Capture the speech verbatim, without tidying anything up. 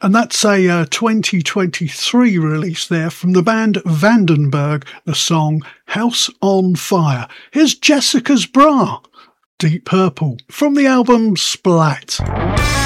And that's a uh, twenty twenty-three release there from the band Vandenberg, the song House on Fire. Here's Jessica's Bra, Deep Purple, from the album Splat.